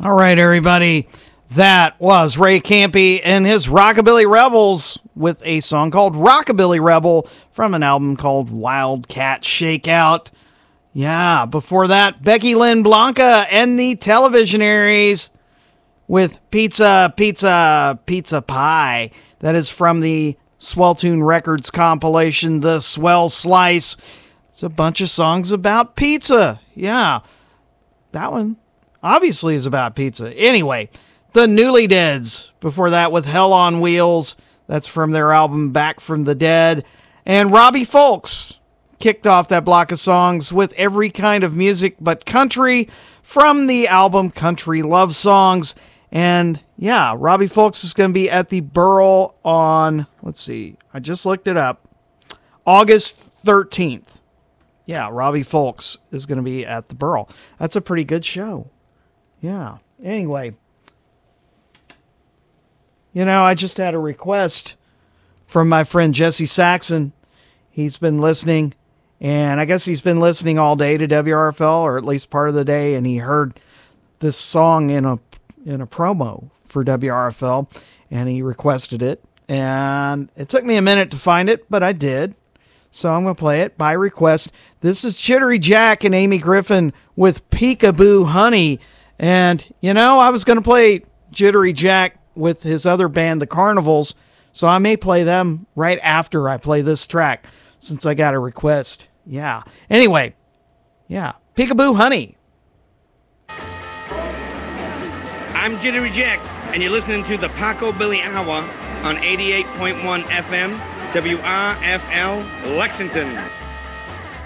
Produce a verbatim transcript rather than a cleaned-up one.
All right, everybody. That was Ray Campy and his Rockabilly Rebels with a song called Rockabilly Rebel from an album called Wildcat Shakeout. Yeah, before that, Becky Lynn Blanca and the Televisionaries with Pizza, Pizza, Pizza Pie. That is from the Swelltune Records compilation, The Swell Slice. It's a bunch of songs about pizza. Yeah, that one obviously is about pizza. Anyway, the Newly Deads. Before that with Hell on Wheels. That's from their album Back from the Dead. And Robbie Folks kicked off that block of songs with Every Kind of Music But Country from the album Country Love Songs. And yeah, Robbie Folks is going to be at the Burl on, let's see, I just looked it up, August thirteenth. Yeah, Robbie Folks is going to be at the Burl. That's a pretty good show. Yeah. Anyway, you know, I just had a request from my friend Jesse Saxon. He's been listening, and I guess he's been listening all day to W R F L, or at least part of the day, and he heard this song in a in a promo for W R F L, and he requested it. And it took me a minute to find it, but I did. So I'm going to play it by request. This is Jittery Jack and Amy Griffin with Peekaboo Honey. And, you know, I was going to play Jittery Jack with his other band, The Carnivals, so I may play them right after I play this track, since I got a request. Yeah. Anyway, yeah, Peekaboo Honey. I'm Jittery Jack, and you're listening to the Paco Billy Hour on eighty-eight point one F M, W R F L, Lexington.